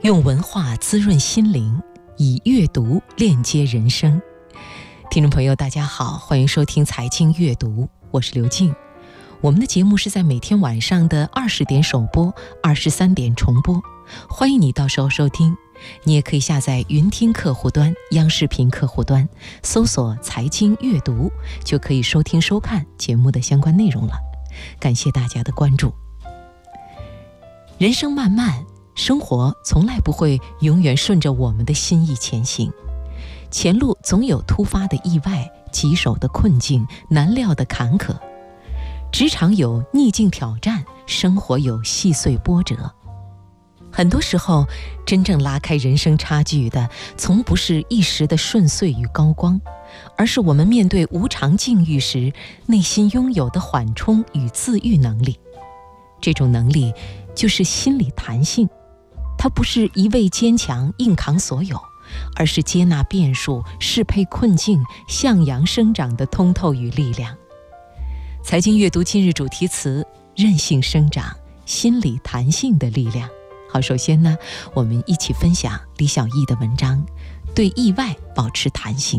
用文化滋润心灵，以阅读链接人生。听众朋友大家好，欢迎收听财经阅读，我是刘静。我们的节目是在每天晚上的20点首播，23点重播，欢迎你到时候收听。你也可以下载云听客户端、央视频客户端，搜索财经阅读，就可以收听收看节目的相关内容了。感谢大家的关注。人生漫漫，生活从来不会永远顺着我们的心意前行，前路总有突发的意外、棘手的困境、难料的坎坷。职场有逆境挑战，生活有细碎波折。很多时候，真正拉开人生差距的，从不是一时的顺遂与高光，而是我们面对无常境遇时，内心拥有的缓冲与自愈能力。这种能力就是心理弹性，它不是一味坚强硬扛所有，而是接纳变数、适配困境、向阳生长的通透与力量。财经阅读今日主题词：韧性生长，心理弹性的力量。好，首先呢，我们一起分享李小艺的文章，对意外保持弹性。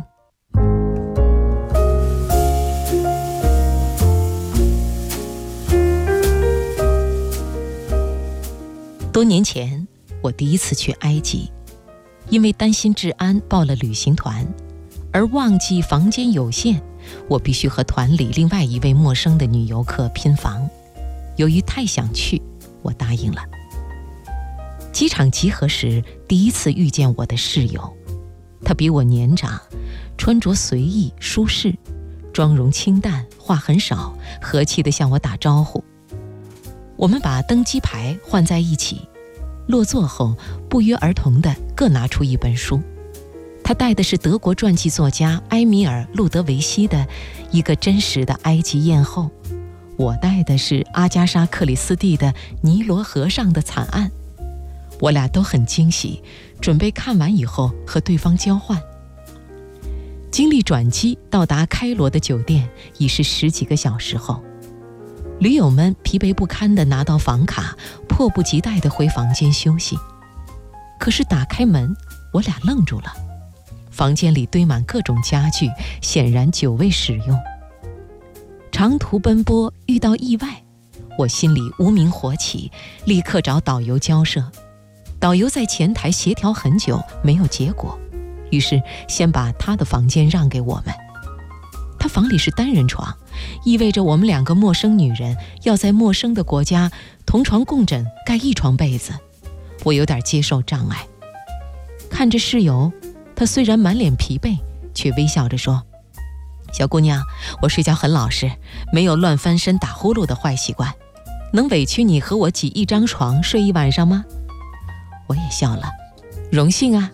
多年前，我第一次去埃及，因为担心治安报了旅行团，而忘记房间有限，我必须和团里另外一位陌生的女游客拼房。由于太想去，我答应了。机场集合时，第一次遇见我的室友，他比我年长，穿着随意舒适，妆容清淡，话很少，和气地向我打招呼。我们把登机牌换在一起，落座后不约而同地各拿出一本书。他带的是德国传记作家埃米尔·路德维希的《一个真实的埃及艳后》，我带的是阿加莎·克里斯蒂的《尼罗河上的惨案》。我俩都很惊喜，准备看完以后和对方交换。经历转机到达开罗的酒店已是10几个小时后，驴友们疲惫不堪地拿到房卡，迫不及待地回房间休息。可是打开门，我俩愣住了。房间里堆满各种家具，显然久未使用。长途奔波遇到意外，我心里无名火起，立刻找导游交涉。导游在前台协调很久，没有结果，于是先把他的房间让给我们。他房里是单人床，意味着我们2个陌生女人要在陌生的国家同床共枕，盖一床被子。我有点接受障碍。看着室友，他虽然满脸疲惫，却微笑着说：“小姑娘，我睡觉很老实，没有乱翻身打呼噜的坏习惯，能委屈你和我挤一张床睡一晚上吗？”我也笑了，荣幸啊。